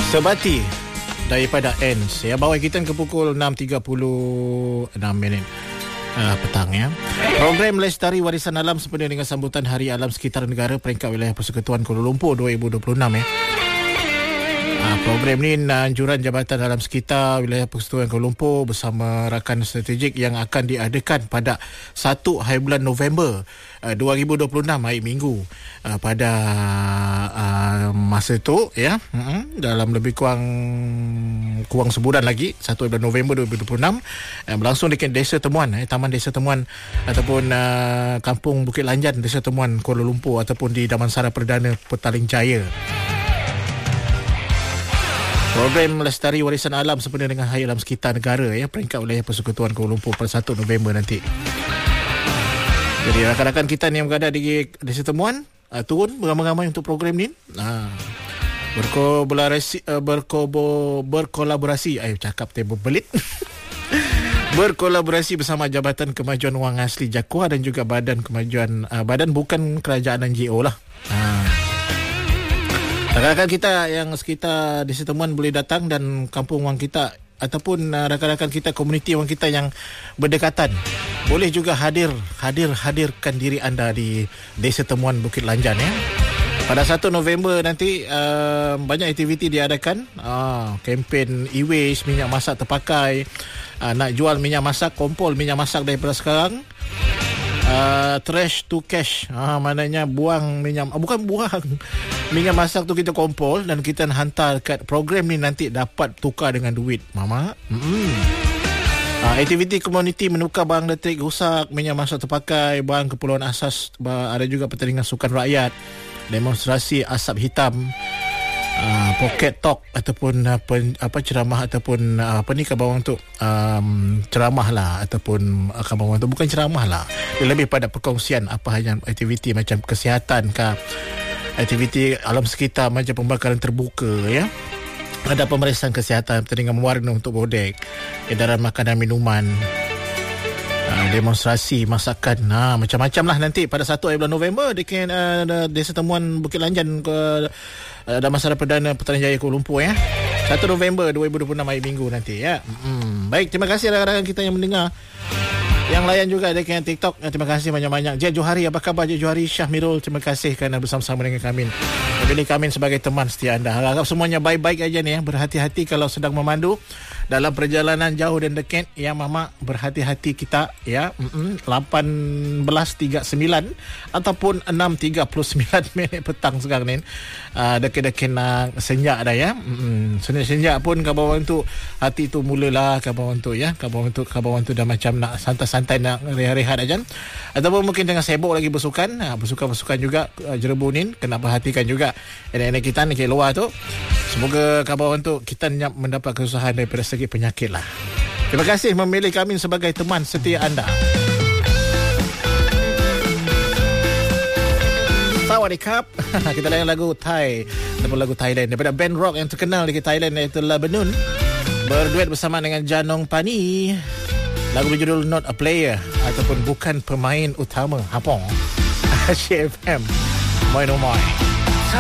Sebati daripada Ends ya, bawa kita ke pukul 6.36 petang ya. Program Lestari Warisan Alam sempena dengan sambutan Hari Alam Sekitar Negara peringkat wilayah Persekutuan Kuala Lumpur 2026 ya. Program ni anjuran Jabatan Alam Sekitar Wilayah Persekutuan Kuala Lumpur bersama rakan strategik yang akan diadakan pada 1 hari bulan November 2026 hari Minggu pada masa itu ya, dalam lebih kurang sebulan lagi, 1 bulan November 2026 berlangsung di Desa Temuan, Taman Desa Temuan ataupun Kampung Bukit Lanjan Desa Temuan Kuala Lumpur ataupun di Damansara Perdana Petaling Jaya. Program Lestari Warisan Alam sempena dengan Hari Alam Sekitar Negara ya, peringkat wilayah Persekutuan Kuala Lumpur pada 1 November nanti. Jadi rakan-rakan kita ni yang berada di Desa Temuan turun beramai-ramai untuk program ni. Berkolaborasi berkolaborasi bersama Jabatan Kemajuan Wang Asli Jaguar dan juga Badan bukan kerajaan NGO lah. Rakan-rakan kita yang sekitar Desa Temuan boleh datang dan kampung wang kita ataupun rakan-rakan kita, komuniti wang kita yang berdekatan boleh juga hadirkan diri anda di Desa Temuan Bukit Lanjan ya. Pada 1 November nanti banyak aktiviti diadakan. Kempen e-waste minyak masak terpakai, nak jual minyak masak, kompol minyak masak daripada sekarang. Trash to cash, maknanya buang minyak, bukan buang minyak masak tu kita kompol dan kita hantar kat program ni, nanti dapat tukar dengan duit mama. Aktiviti komuniti menukar barang elektrik rusak, minyak masak terpakai, barang keperluan asas. Ada juga pertandingan sukan rakyat, demonstrasi asap hitam, pocket talk ataupun ceramah ataupun kabawang untuk ceramah lah, ataupun kabawang untuk bukan ceramah lah, lebih pada perkongsian apa hanya aktiviti macam kesihatan ke, aktiviti alam sekitar macam pembakaran terbuka ya. Ada pemeriksaan kesihatan, pertandingan mewarna untuk bodek, edaran makanan minuman, demonstrasi masakan, macam-macam lah nanti pada 1 bulan November di Desa Temuan Bukit Lanjan ke Damansara Perdana Petaling Jaya Kuala Lumpur ya. 1 November 2026 hari Minggu nanti ya. Baik, terima kasih rakan-rakan kita yang mendengar, yang layan juga dekat TikTok. Terima kasih banyak-banyak. Jad Johari, apa khabar Jad Johari? Syahmirul, terima kasih kerana bersama-sama dengan kami, memilih kami sebagai teman setia anda. Harap semuanya baik-baik aja nih ya. Berhati-hati kalau sedang memandu dalam perjalanan jauh dan dekat ya mama, berhati-hati kita ya. 18.39 ataupun 6.39 minit petang sekarang ni. Dekat-dekat senja dah ya. Senja pun kabawang tu hati tu mulalah kabawang tu ya. Kabawang tu dah macam nak santai-santai, nak rehat-rehat aja. Ataupun mungkin tengah sibuk lagi bersukan juga jerebunin, kena perhatikan juga anak-anak kita ni ke luar tu. Semoga kabawang tu kita mendapat kesusahan daripada segi penyakit lah. Terima kasih memilih kami sebagai teman setia anda. Sawadikap. Kita layan lagu Thai ataupun lagu Thailand daripada band rock yang terkenal di Thailand iaitu Labanun, berduet bersama dengan Janong Pani. Lagu berjudul Not a Player ataupun bukan pemain utama. Hapong. CFM. Moi no moi.